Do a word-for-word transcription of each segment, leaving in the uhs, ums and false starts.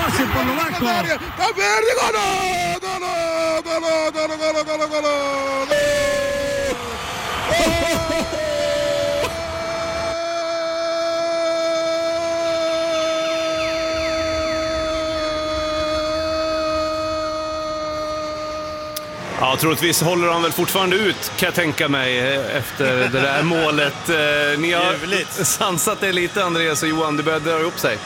passa il polnovacco. Caperde, gol! Gol! Gol! Gol! Gol! Gol! Gol! Ja, troligtvis håller han väl fortfarande ut, kan jag tänka mig, efter det där målet. Ni har Ljuvligt. sansat det lite, Andreas och Johan. Det börjar dra upp sig.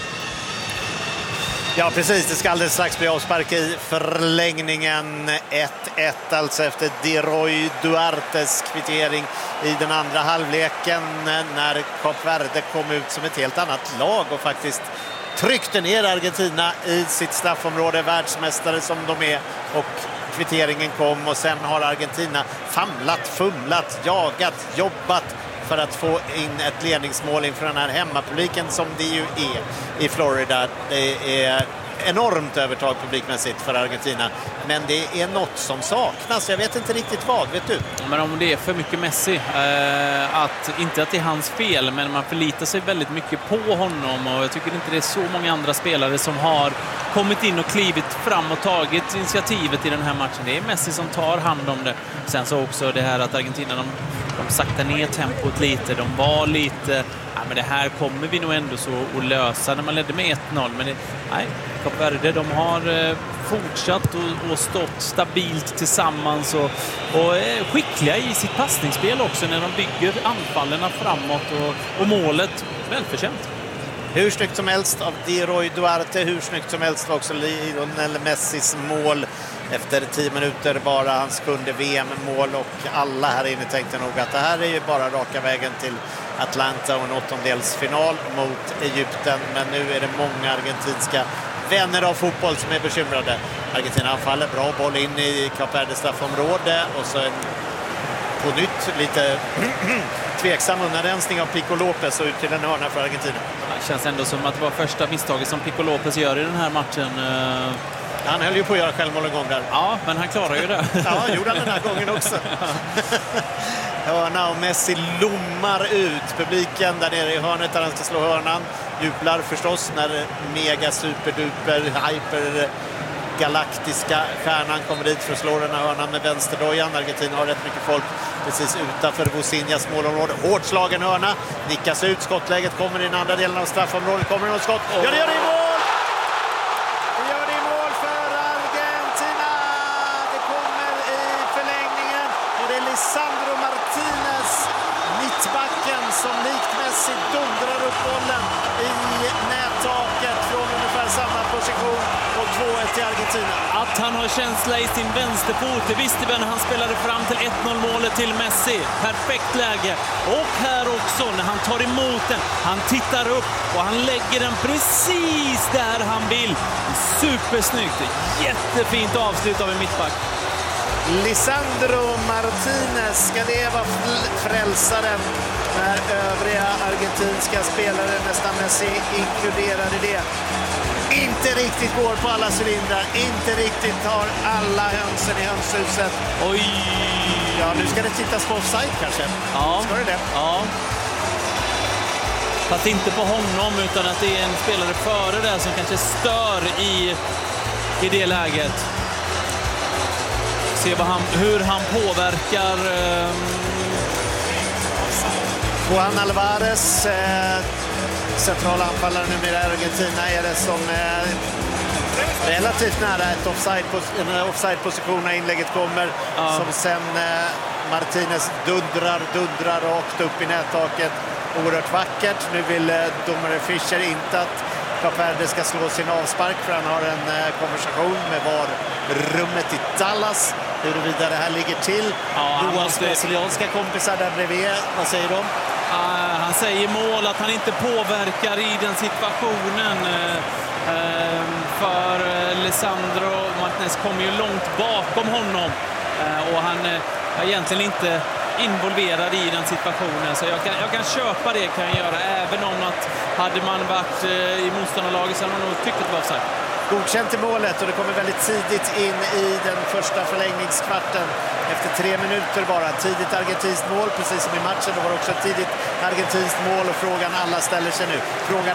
Ja, precis. Det ska alldeles strax bli avspark i förlängningen. ett ett alltså efter Diroy Duartes kvittering i den andra halvleken, när Kap Verde kom ut som ett helt annat lag och faktiskt tryckte ner Argentina i sitt straffområde, världsmästare som de är, och kvitteringen kom och sen har Argentina famlat, fumlat, jagat, jobbat för att få in ett ledningsmål inför den här hemmapubliken som det ju är i Florida. Det är enormt övertag publikmässigt för Argentina, men det är något som saknas. Jag vet inte riktigt vad, vet du? Men om det är för mycket Messi, eh, att, inte att det är hans fel, men man förlitar sig väldigt mycket på honom, och jag tycker inte det är så många andra spelare som har kommit in och klivit fram och tagit initiativet i den här matchen. Det är Messi som tar hand om det. Sen så också det här att Argentina, de, de saktar ner tempot lite, de var lite, ja, men det här kommer vi nog ändå så att lösa när man ledde med ett noll, men det, nej, Kap Verde, de har eh, fortsatt och, och stått stabilt tillsammans och, och är skickliga i sitt passningsspel också när de bygger anfallerna framåt, och, och målet välförtjänt. Hur snyggt som helst av Diroy Duarte, hur snyggt som helst var också Lionel Messis mål efter tio minuter, bara hans sjunde V M-mål, och alla här inne tänkte nog att det här är ju bara raka vägen till Atlanta och en åttondelsfinal mot Egypten, men nu är det många argentinska vänner av fotboll som är bekymrade. Argentina anfaller, bra boll in i Kap Verdes straffområde och så en, på nytt lite tveksam undanrensning av Pico Lopez och ut till en hörna för Argentina. Det känns ändå som att det var första misstaget som Pico Lopez gör i den här matchen. Han höll ju på att göra självmål en gång där. Ja, men han klarar ju det. Ja, gjorde han den här gången också. Hörna och Messi lommar ut. Publiken där nere i hörnet där han ska slå hörnan jublar förstås när mega superduper hyper galaktiska stjärnan kommer dit för att slå den här hörnan med vänsterdojan. Argentina har rätt mycket folk precis utanför Vosinhas målområde. Hårt slagen hörna, nickas ut, skottläget kommer i den andra delen av straffområdet. Kommer det något skott? Ja, det gör det i mål! Det gör det i mål för Argentina! Det kommer i förlängningen och det är Lisandro Martinez, mittbacken, som likt Messi dundrar upp bollen i nättaket från ungefär samma position, och två ett till Argentina. Att han har känsla i sin vänsterfot, det visste vi när han spelade fram till ett noll målet till Messi. Perfekt läge. Och här också när han tar emot den. Han tittar upp och han lägger den precis där han vill. Supersnyggt. Jättefint avslut av en mittback. Lisandro Martinez, ska det vara frälsaren när övriga argentinska spelare, nästan Messi inkluderade det, inte riktigt går på alla cylindrar, inte riktigt har alla hönsen i hönshuset. Oj! Ja, nu ska det tittas på offside kanske. Ja. Ska det det? Ja. Fast inte på honom, utan att det är en spelare före där som kanske stör i, i det läget. Se vad han, hur han påverkar... Um... Juan Alvarez, eh, centralanfallare numera i Argentina, är det som eh, relativt nära ett offside, en offside-position när inlägget kommer. Ja. Som sen eh, Martinez dundrar, dundrar rakt upp i nättaket. Oerhört vackert. Nu vill eh, domare Fischer inte att Kap Verde ska slå sin avspark, för han har en eh, konversation med var rummet i Dallas huruvida det här ligger till. Ja, Johans måste... brasilianska kompisar där bredvid, vad säger de? Uh, han säger i mål att han inte påverkar i den situationen. Uh, uh, för uh, Lisandro Martinez kommer ju långt bakom honom. Uh, och han är uh, egentligen inte involverad i den situationen. Så jag kan, jag kan köpa det, kan jag göra. Även om att hade man varit uh, i motståndarlaget så hade man nog tyckt att det var offside. Godkänt i målet, och det kommer väldigt tidigt in i den första förlängningskvarten. Efter tre minuter bara. Tidigt argentinskt mål, precis som i matchen. Det var också ett tidigt argentinskt mål, och frågan alla ställer sig nu. Frågan